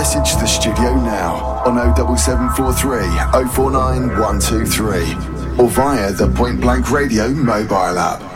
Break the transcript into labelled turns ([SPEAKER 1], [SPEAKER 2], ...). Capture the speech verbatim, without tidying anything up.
[SPEAKER 1] message the studio now on oh seven seven four three oh four nine one two three or via the Point Blank Radio mobile app.